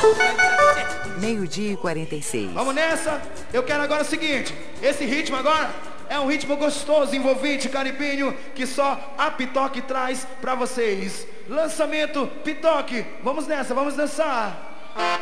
12h46. Vamos nessa? Eu quero agora o seguinte. Esse ritmo agora é um ritmo gostoso, envolvente, caribinho, que só a Pitoque traz pra vocês. Lançamento Pitoque. Vamos nessa, vamos dançar.